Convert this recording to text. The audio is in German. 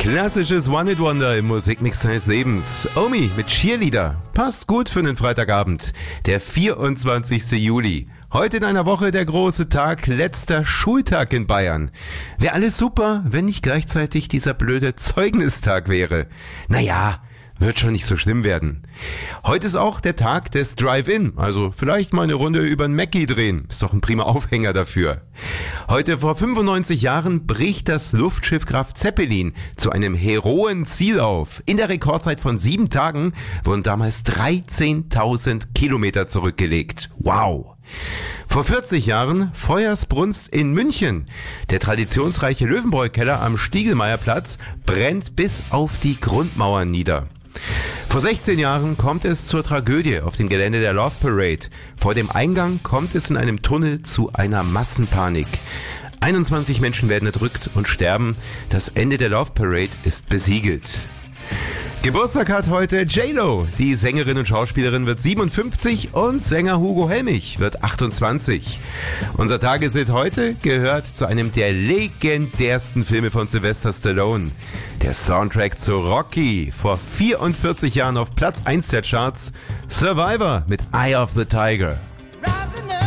Klassisches One-Hit-Wonder im Musikmix seines Lebens. Omi mit Cheerleader. Passt gut für einen Freitagabend. Der 24. Juli. Heute in einer Woche der große Tag, letzter Schultag in Bayern. Wäre alles super, wenn nicht gleichzeitig dieser blöde Zeugnistag wäre. Naja, wird schon nicht so schlimm werden. Heute ist auch der Tag des Drive-In, also vielleicht mal eine Runde über den Mackie drehen. Ist doch ein prima Aufhänger dafür. Heute vor 95 Jahren bricht das Luftschiff Graf Zeppelin zu einem heroen Ziel auf. In der Rekordzeit von 7 Tagen wurden damals 13.000 Kilometer zurückgelegt. Wow! Vor 40 Jahren Feuersbrunst in München. Der traditionsreiche Löwenbräu-Keller am Stiegelmeierplatz brennt bis auf die Grundmauern nieder. Vor 16 Jahren kommt es zur Tragödie auf dem Gelände der Love Parade. Vor dem Eingang kommt es in einem Tunnel zu einer Massenpanik. 21 Menschen werden erdrückt und sterben. Das Ende der Love Parade ist besiegelt. Geburtstag hat heute J-Lo. Die Sängerin und Schauspielerin wird 57 und Sänger Hugo Helmich wird 28. Unser Tageslied heute gehört zu einem der legendärsten Filme von Sylvester Stallone. Der Soundtrack zu Rocky, vor 44 Jahren auf Platz 1 der Charts, Survivor mit Eye of the Tiger.